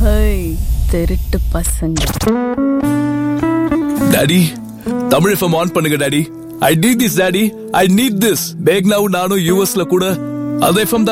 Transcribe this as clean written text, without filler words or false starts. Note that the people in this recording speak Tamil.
ஹேய் திருட்டு பசங்க. டாடி தமிழ் எஃப்எம் ஆன் பண்ணுங்க daddy. I need this daddy. I need this. Back நவ நானும் யுஎஸ்ல கூட அதே எஃப்எம்